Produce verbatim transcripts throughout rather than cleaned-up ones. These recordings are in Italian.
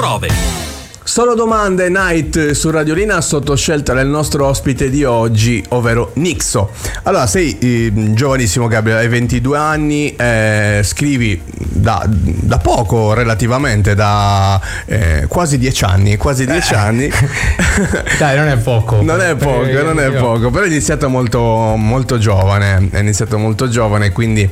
prove. Solo domande Night su Radiolina sotto scelta del nostro ospite di oggi, ovvero Nixo. Allora, sei eh, giovanissimo, Gabriele, hai ventidue anni, eh, scrivi da, da poco relativamente, da eh, quasi dieci anni, quasi dieci eh. anni. Dai, non è poco. Non è poco, eh, non è io. poco, però hai iniziato molto, molto giovane, hai iniziato molto giovane, quindi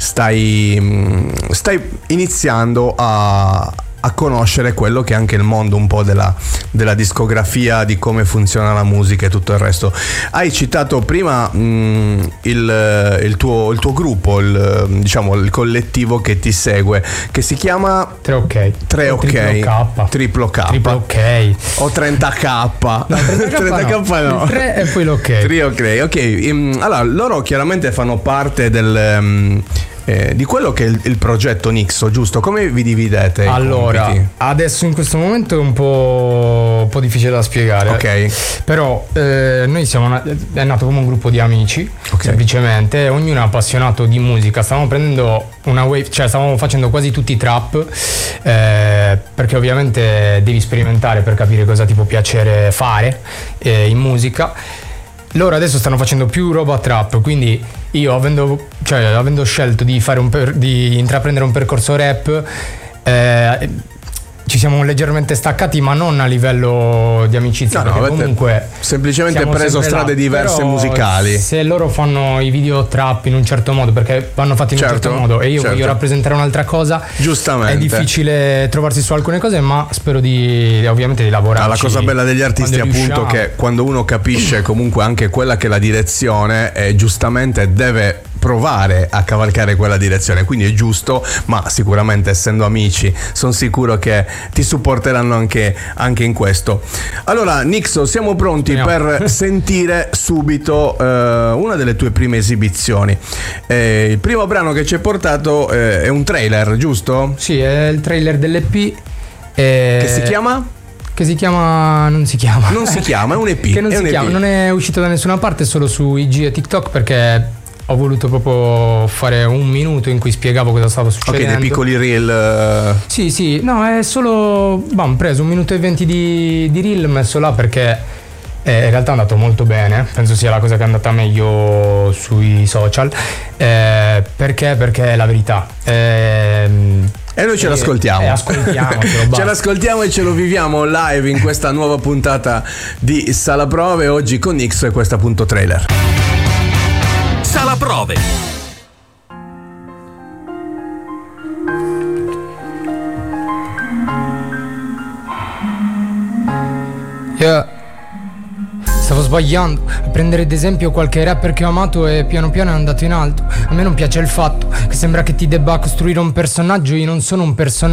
stai, stai iniziando a... a conoscere quello che è anche il mondo un po' della, della discografia, di come funziona la musica e tutto il resto. Hai citato prima mh, il, il, tuo, il tuo gruppo, il, diciamo il collettivo che ti segue, che si chiama tre ok tre ok Triplo K Triplo ok o trenta K. No, trenta K no, no. tre e poi l'ok. tre ok ok um, allora loro chiaramente fanno parte del um, Eh, di quello che è il, il progetto Nixo, giusto? Come vi dividete? Allora, adesso in questo momento è un po', un po' difficile da spiegare. Ok. Però eh, noi siamo una, è nato come un gruppo di amici, okay. Semplicemente, ognuno è appassionato di musica. Stavamo prendendo una wave, cioè stavamo facendo quasi tutti trap, eh, perché ovviamente devi sperimentare per capire cosa ti può piacere fare eh, in musica. Loro adesso stanno facendo più roba trap, quindi io avendo, cioè, avendo scelto di fare un per, di intraprendere un percorso rap, eh, ci siamo leggermente staccati, ma non a livello di amicizia, no, perché no, comunque semplicemente preso strade là, diverse musicali. Se loro fanno i video trap in un certo modo, perché vanno fatti in certo, un certo modo, e io certo. voglio rappresentare un'altra cosa, giustamente è difficile trovarsi su alcune cose, ma spero di ovviamente di lavorare. Ah, la cosa bella degli artisti è appunto che quando uno capisce comunque anche quella che è la direzione, e giustamente deve provare a cavalcare quella direzione, quindi è giusto, ma sicuramente essendo amici sono sicuro che ti supporteranno anche, anche in questo. Allora Nixo, siamo pronti no. per sentire subito eh, una delle tue prime esibizioni. Eh, il primo brano che ci hai portato eh, è un trailer, giusto? Sì, è il trailer dell'E P eh, che si chiama? Che si chiama non si chiama non si chiama, è un E P che non è si un chiama, E P. Non è uscito da nessuna parte, solo su I G e TikTok, perché ho voluto proprio fare un minuto in cui spiegavo cosa stava succedendo. Ok, dei piccoli reel. Sì, sì, no, è solo. Bam, preso un minuto e venti di, di reel, messo là perché eh, in realtà è andato molto bene. Penso sia la cosa che è andata meglio sui social. Eh, perché? Perché è la verità. Eh, E noi ce l'ascoltiamo. Eh, ascoltiamocelo, ce l'ascoltiamo e ce lo viviamo live in questa nuova puntata di Sala Prove. Oggi con Nixo e questo appunto trailer. Sala Prove. Yeah. Stavo sbagliando a prendere ad esempio qualche rapper che ho amato e piano piano è andato in alto. A me non piace il fatto che sembra che ti debba costruire un personaggio. Io non sono un personaggio.